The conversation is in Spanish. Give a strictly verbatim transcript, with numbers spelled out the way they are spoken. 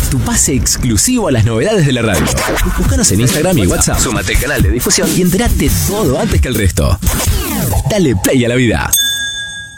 tu pase exclusivo a las novedades de la radio. Búscanos en Instagram y WhatsApp. Súmate al canal de difusión y entérate todo antes que el resto. Dale play a la vida.